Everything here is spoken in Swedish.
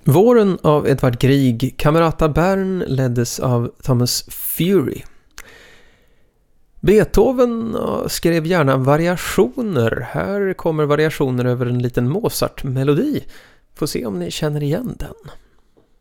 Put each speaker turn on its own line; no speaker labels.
Våren av Edvard Grieg, Camerata Bern leddes av Thomas Fury. Beethoven skrev gärna variationer. Här kommer variationer över en liten Mozart-melodi. Får se om ni känner igen den.